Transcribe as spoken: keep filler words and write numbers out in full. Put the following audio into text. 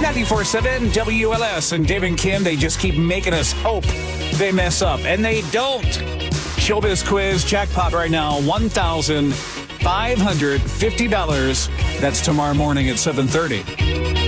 ninety-four point seven W L S. And Dave and Kim, they just keep making us hope they mess up. And they don't. Showbiz quiz jackpot right now, one thousand five hundred fifty dollars. That's tomorrow morning at seven thirty.